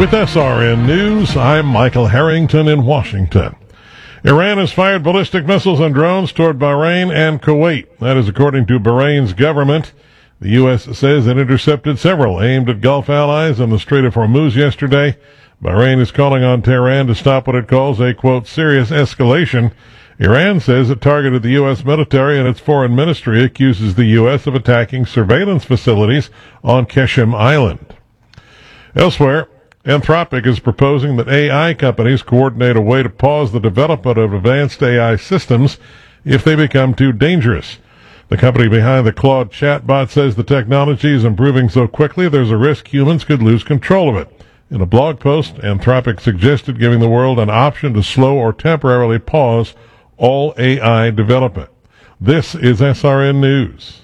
With SRN News, I'm Michael Harrington in Washington. Iran has fired ballistic missiles and drones toward Bahrain and Kuwait. That is according to Bahrain's government. The U.S. says it intercepted several aimed at Gulf allies in the Strait of Hormuz yesterday. Bahrain is calling on Tehran to stop what it calls a, quote, serious escalation. Iran says it targeted the U.S. military, and its foreign ministry accuses the U.S. of attacking surveillance facilities on Qeshm Island. Elsewhere, Anthropic is proposing that AI companies coordinate a way to pause the development of advanced AI systems if they become too dangerous. The company behind the Claude chatbot says the technology is improving so quickly there's a risk humans could lose control of it. In a blog post, Anthropic suggested giving the world an option to slow or temporarily pause all AI development. This is SRN News.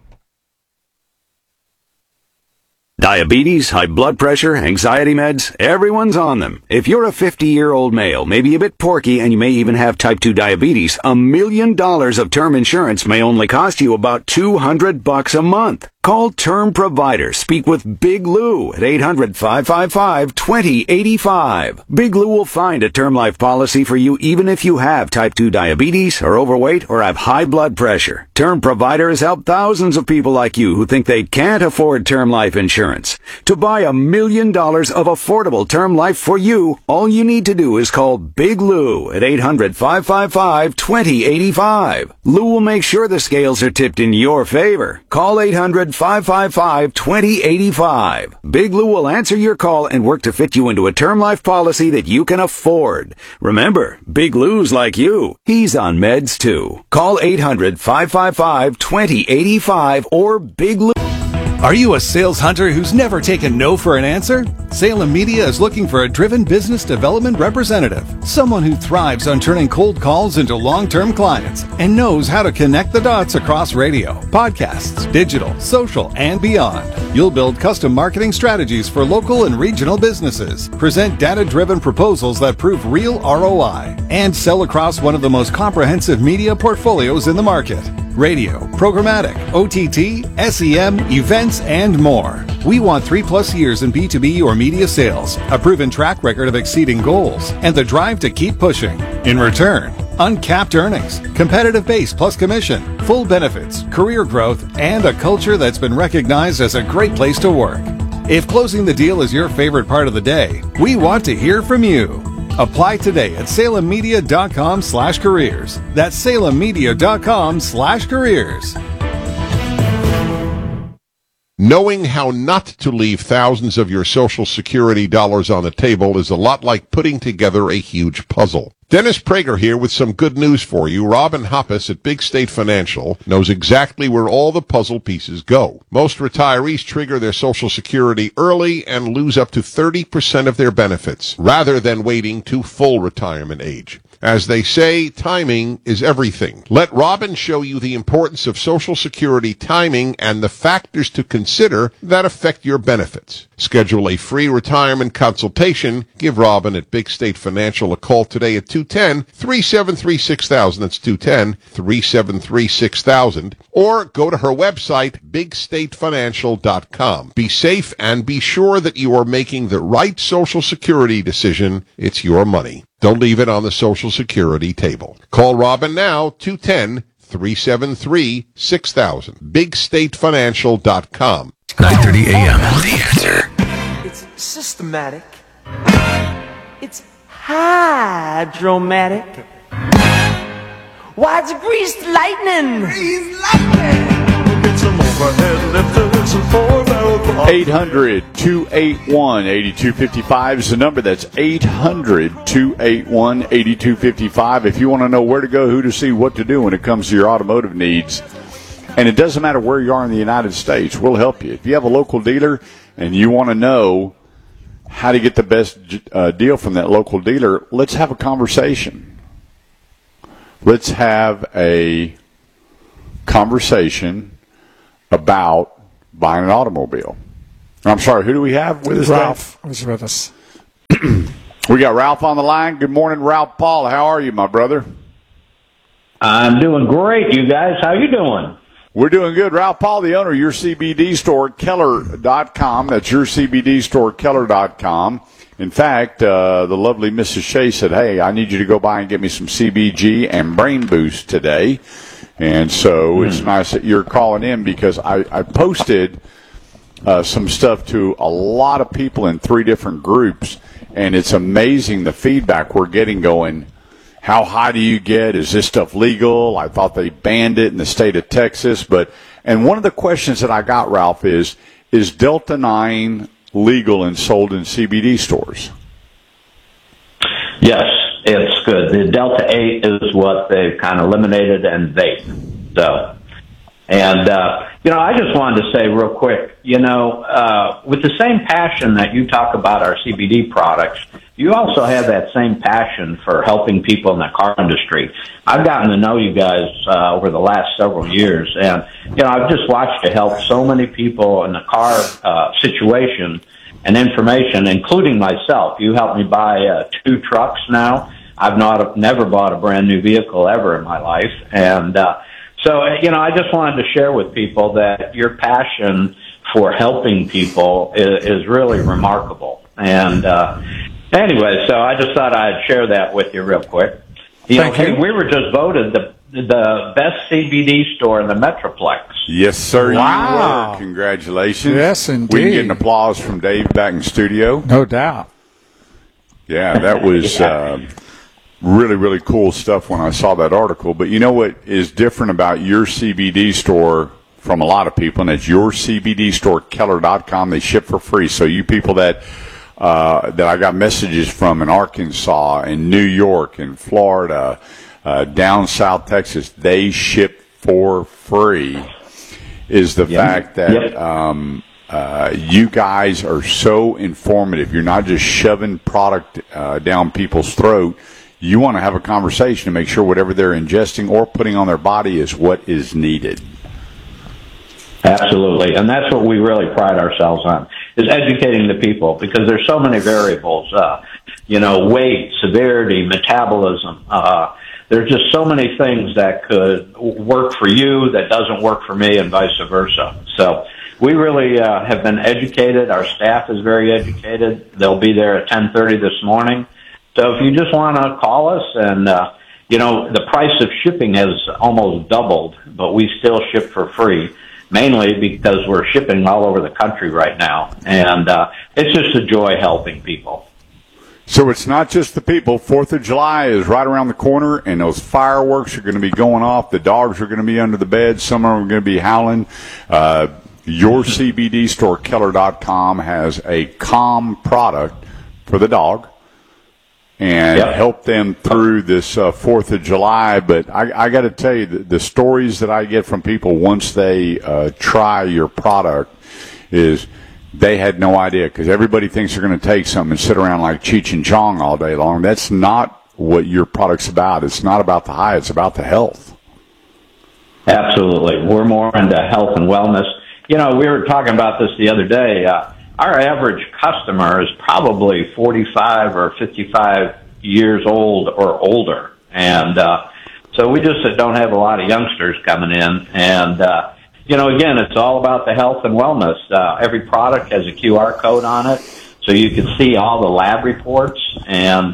Diabetes, high blood pressure, anxiety meds, everyone's on them. If you're a 50-year-old male, maybe a bit porky, and you may even have type 2 diabetes, $1 million of term insurance may only cost you about $200 a month. Call Term Provider. Speak with Big Lou at 800-555-2085. Big Lou will find a term life policy for you even if you have type 2 diabetes, are overweight, or have high blood pressure. Term Provider has helped thousands of people like you who think they can't afford term life insurance. To buy $1 million of affordable term life for you, all you need to do is call Big Lou at 800-555-2085. Lou will make sure the scales are tipped in your favor. Call 800-555-2085. Big Lou will answer your call and work to fit you into a term life policy that you can afford. Remember, Big Lou's like you. He's on meds too. Call 800-555-2085 or Big Lou. Are you a sales hunter who's never taken no for an answer? Salem Media is looking for a driven business development representative, someone who thrives on turning cold calls into long-term clients and knows how to connect the dots across radio, podcasts, digital, social, and beyond. You'll build custom marketing strategies for local and regional businesses, present data-driven proposals that prove real ROI, and sell across one of the most comprehensive media portfolios in the market. Radio, programmatic, OTT, SEM, events, and more. We want 3+ years in B2B or media sales, a proven track record of exceeding goals, and the drive to keep pushing. In return, uncapped earnings, competitive base plus commission, full benefits, career growth, and a culture that's been recognized as a great place to work. If closing the deal is your favorite part of the day, we want to hear from you. Apply today at salemmedia.com/careers. That's salemmedia.com/careers. Knowing how not to leave thousands of your Social Security dollars on the table is a lot like putting together a huge puzzle. Dennis Prager here with some good news for you. Robin Hoppus at Big State Financial knows exactly where all the puzzle pieces go. Most retirees trigger their Social Security early and lose up to 30% of their benefits, rather than waiting to full retirement age. As they say, timing is everything. Let Robin show you the importance of Social Security timing and the factors to consider that affect your benefits. Schedule a free retirement consultation. Give Robin at Big State Financial a call today at 210-373-6000. That's 210-373-6000. Or go to her website, bigstatefinancial.com. Be safe and be sure that you are making the right Social Security decision. It's your money. Don't leave it on the Social Security table. Call Robin now, 210-373-6000. BigStateFinancial.com. 9:30 a.m. The Answer. It's systematic. It's hydromatic. Why, it's greased lightning. Greased lightning. Get some overhead lifters and 4-barrel. 800-281-8255 is the number. That's 800-281-8255. If you want to know where to go, who to see, what to do when it comes to your automotive needs. And it doesn't matter where you are in the United States. We'll help you. If you have a local dealer and you want to know how to get the best deal from that local dealer, let's have a conversation. Let's have a conversation about buying an automobile. I'm sorry, who do we have with us? Ralph is with us. We got Ralph on the line. Good morning, Ralph Paul. How are you, my brother? I'm doing great, you guys. How you doing? We're doing good. Ralph Paul, the owner of Your CBD Store, Keller.com. That's Your CBD Store, Keller.com. In fact, the lovely Mrs. Shea said, hey, I need you to go by and get me some CBG and Brain Boost today. And so it's nice that you're calling in because I posted some stuff to a lot of people in 3 different groups, and it's amazing the feedback we're getting going, how high do you get? Is this stuff legal? I thought they banned it in the state of Texas. And one of the questions that I got, Ralph, is Delta 9 legal and sold in CBD stores? Yes, it's good. The Delta 8 is what they've kind of eliminated, and vape. So, and, I just wanted to say real quick, with the same passion that you talk about our CBD products, you also have that same passion for helping people in the car industry. I've gotten to know you guys over the last several years, and, I've just watched you help so many people in the car situation and information, including myself. You helped me buy 2 trucks now. I've never bought a brand new vehicle ever in my life, and so, I just wanted to share with people that your passion for helping people is really remarkable. And anyway, so I just thought I'd share that with you real quick. Thank you. We were just voted the best CBD store in the Metroplex. Yes, sir. Wow. You were. Congratulations. Yes, indeed. We can get an applause from Dave back in studio. No doubt. Yeah, that was really, really cool stuff when I saw that article. But you know what is different about Your CBD Store from a lot of people, and it's Your CBD Store, Keller.com. They ship for free. So you people that I got messages from in Arkansas and New York and Florida, down South Texas, they ship for free, is the fact that you guys are so informative. You're not just shoving product down people's throat. You want to have a conversation to make sure whatever they're ingesting or putting on their body is what is needed. Absolutely, and that's what we really pride ourselves on, is educating the people, because there's so many variables, weight, severity, metabolism. There's just so many things that could work for you that doesn't work for me, and vice versa. So we really have been educated. Our staff is very educated. They'll be there at 10:30 this morning. So if you just want to call us, and, the price of shipping has almost doubled, but we still ship for free, mainly because we're shipping all over the country right now. And it's just a joy helping people. So it's not just the people. 4th of July is right around the corner, and those fireworks are going to be going off. The dogs are going to be under the bed. Some of them are going to be howling. Your CBD Store, Keller.com, has a calm product for the dog and help them through this 4th of July. But I got to tell you, the stories that I get from people once they try your product is they had no idea, because everybody thinks they're going to take something and sit around like Cheech and Chong all day long. That's not what your product's about. It's not about the high. It's about the health. Absolutely. We're more into health and wellness. We were talking about this the other day. Our average customer is probably 45 or 55 years old or older. And so we just don't have a lot of youngsters coming in. And, again, it's all about the health and wellness. Every product has a QR code on it, so you can see all the lab reports. And,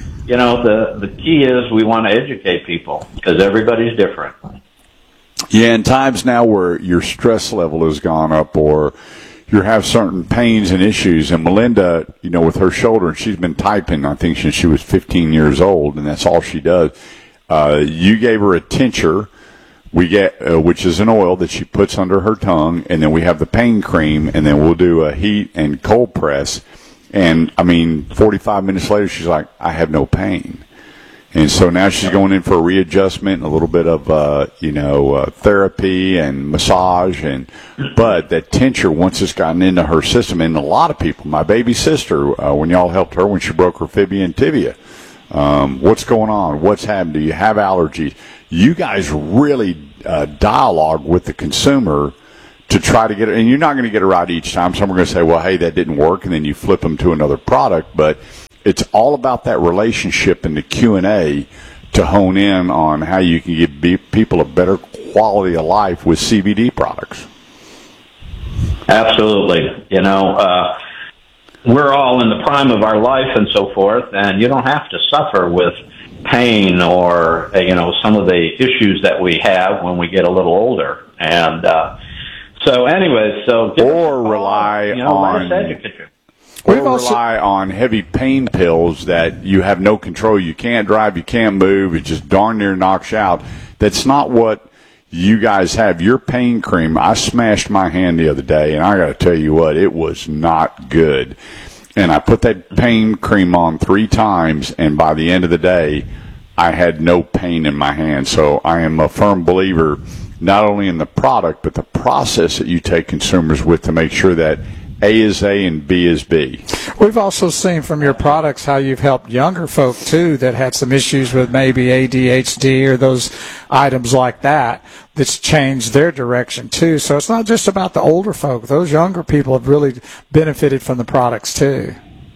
the key is we want to educate people, because everybody's different. Yeah, in times now where your stress level has gone up, or you have certain pains and issues. And Melinda, with her shoulder, and she's been typing, I think, since she was 15 years old, and that's all she does. You gave her a tincture, we get, which is an oil that she puts under her tongue, and then we have the pain cream, and then we'll do a heat and cold press. And 45 minutes later, she's like, I have no pain. And so now she's going in for a readjustment and a little bit of, therapy and massage. But that tincture, once it's gotten into her system, and a lot of people, my baby sister, when y'all helped her when she broke her fibia and tibia, what's going on? What's happened? Do you have allergies? You guys really dialogue with the consumer to try to get it. And you're not going to get it right each time. Some are going to say, well, hey, that didn't work. And then you flip them to another product. But it's all about that relationship and the Q&A to hone in on how you can give people a better quality of life with CBD products. Absolutely. You know, we're all in the prime of our life and so forth, and you don't have to suffer with pain or, you know, some of the issues that we have when we get a little older. And so anyways, or rely on heavy pain pills that you have no control. You can't drive, you can't move, it just darn near knocks you out. That's not what you guys have. Your pain cream, I smashed my hand the other day, and I got to tell you what, it was not good. And I put that pain cream on 3 times, and by the end of the day, I had no pain in my hand. So I am a firm believer not only in the product, but the process that you take consumers with to make sure that A is A and B is B. We've also seen from your products how you've helped younger folk, too, that had some issues with maybe ADHD or those items like that, that's changed their direction, too. So it's not just about the older folk. Those younger people have really benefited from the products, too.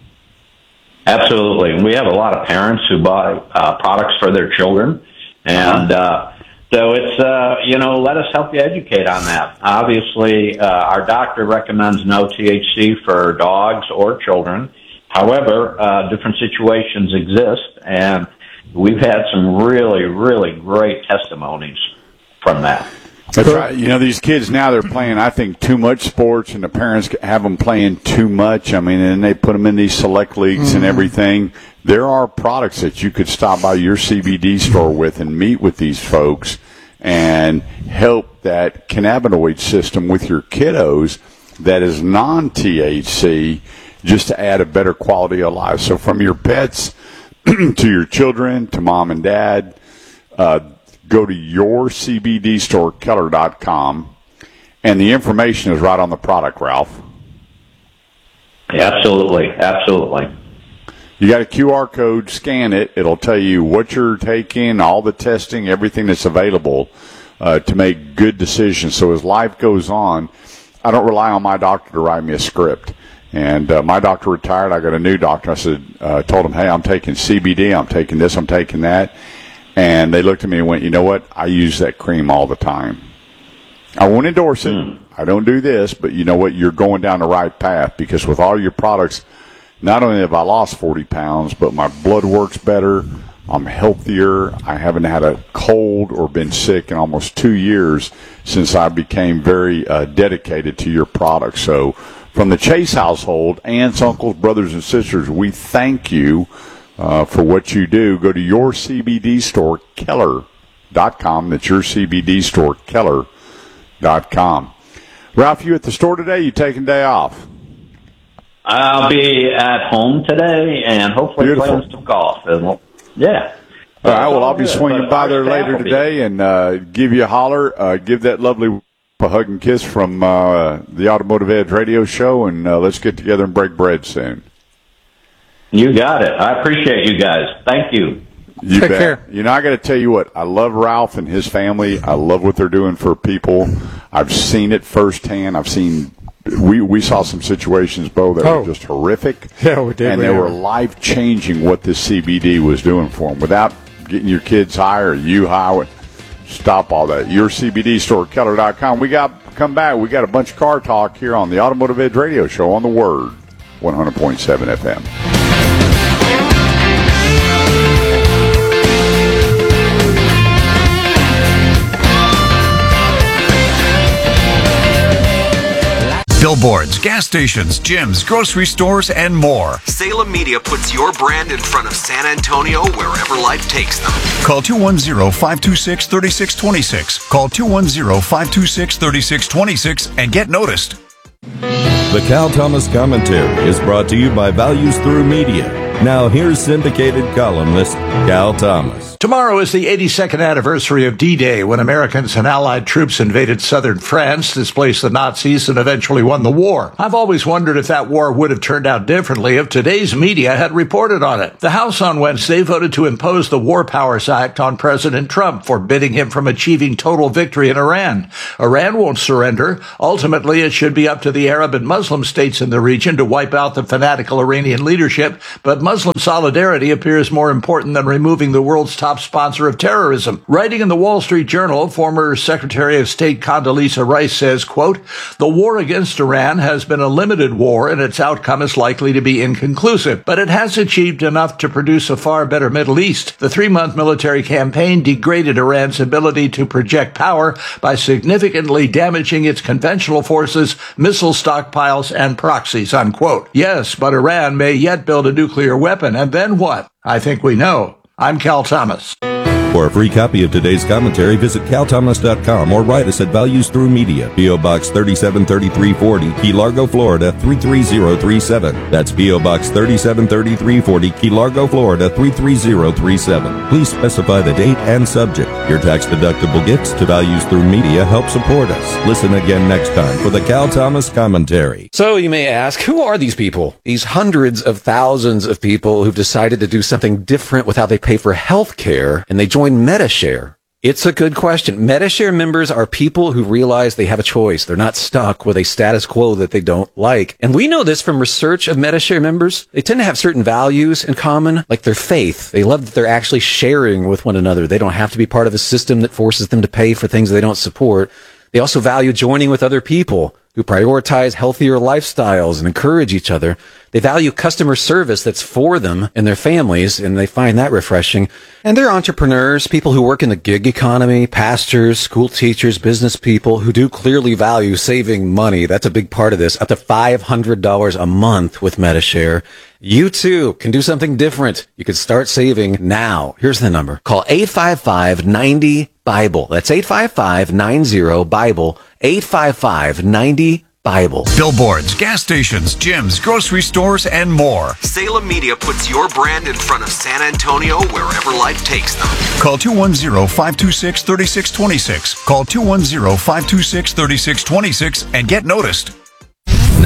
Absolutely. We have a lot of parents who buy products for their children, and so it's, you know, let us help you educate on that. Obviously, our doctor recommends no THC for dogs or children. However, different situations exist, and we've had some really, really great testimonies from that. That's right. You know, these kids now, they're playing, I think, too much sports, and the parents have them playing too much. I mean, and they put them in these select leagues and everything. There are products that you could stop by your CBD store with and meet with these folks and help that cannabinoid system with your kiddos that is non-THC, just to add a better quality of life. So from your pets to your children to mom and dad, go to yourcbdstorekeller.com, and the information is right on the product, Ralph. Absolutely, absolutely. You got a QR code, scan it. It'll tell you what you're taking, all the testing, everything that's available to make good decisions. So as life goes on, I don't rely on my doctor to write me a script. And my doctor retired. I got a new doctor. I said, told him, hey, I'm taking CBD. I'm taking this. I'm taking that. And they looked at me and went, you know what? I use that cream all the time. I won't endorse it. I don't do this. But you know what? You're going down the right path, because with all your products, not only have I lost 40 pounds, but my blood works better. I'm healthier. I haven't had a cold or been sick in almost 2 years since I became very dedicated to your product. So from the Chase household, aunts, uncles, brothers, and sisters, we thank you for what you do. Go to yourcbdstorekeller.com. That's yourcbdstorekeller.com. Ralph, you at the store today? You taking day off? I'll be at home today and hopefully playing some golf. Yeah. All right, well, I'll be swinging by there later today and give you a holler. Give that lovely a hug and kiss from the Automotive Edge radio show, and let's get together and break bread soon. You got it. I appreciate you guys. Thank you. You Take care. You know, I got to tell you what, I love Ralph and his family. I love what they're doing for people. I've seen it firsthand. We saw some situations, Bo, that were just horrific. Yeah, we did. And they were life-changing what this CBD was doing for them. Without getting your kids high or you high, stop all that. YourCBDStoreKeller.com. Come back. We got a bunch of car talk here on the Automotive Edge radio show on The Word, 100.7 FM. Billboards, gas stations, gyms, grocery stores, and more. Salem Media puts your brand in front of San Antonio wherever life takes them. Call 210-526-3626. Call 210-526-3626 and get noticed. The Cal Thomas Commentary is brought to you by Values Through Media. Now here's syndicated columnist Cal Thomas. Tomorrow is the 82nd anniversary of D-Day, when Americans and Allied troops invaded southern France, displaced the Nazis, and eventually won the war. I've always wondered if that war would have turned out differently if today's media had reported on it. The House on Wednesday voted to impose the War Powers Act on President Trump, forbidding him from achieving total victory in Iran. Iran won't surrender. Ultimately, it should be up to the Arab and Muslim states in the region to wipe out the fanatical Iranian leadership, but Muslim solidarity appears more important than removing the world's top sponsor of terrorism. Writing in the Wall Street Journal, former Secretary of State Condoleezza Rice says, quote, "The war against Iran has been a limited war and its outcome is likely to be inconclusive, but it has achieved enough to produce a far better Middle East. The 3-month military campaign degraded Iran's ability to project power by significantly damaging its conventional forces, missile stockpiles, and proxies," unquote. Yes, but Iran may yet build a nuclear weapon, and then what? I think we know. I'm Cal Thomas. For a free copy of today's commentary, visit calthomas.com or write us at Values Through Media, P.O. Box 373340, Key Largo, Florida 33037. That's P.O. Box 373340, Key Largo, Florida 33037. Please specify the date and subject. Your tax-deductible gifts to Values Through Media help support us. Listen again next time for the Cal Thomas Commentary. So you may ask, who are these people? These hundreds of thousands of people who've decided to do something different with how they pay for health care, and they join Medi-Share. It's a good question. Medi-Share members are people who realize they have a choice. They're not stuck with a status quo that they don't like. And we know this from research of Medi-Share members. They tend to have certain values in common, like their faith. They love that they're actually sharing with one another. They don't have to be part of a system that forces them to pay for things they don't support. They also value joining with other people who prioritize healthier lifestyles and encourage each other. They value customer service that's for them and their families, and they find that refreshing. And they're entrepreneurs, people who work in the gig economy, pastors, school teachers, business people who do clearly value saving money. That's a big part of this, up to $500 a month with Medi-Share. You too can do something different. You can start saving now. Here's the number. Call 855-90-BIBLE. That's 855-90-BIBLE. 855-90-BIBLE. Billboards, gas stations, gyms, grocery stores, and more. Salem Media puts your brand in front of San Antonio wherever life takes them. Call 210-526-3626. Call 210-526-3626 and get noticed.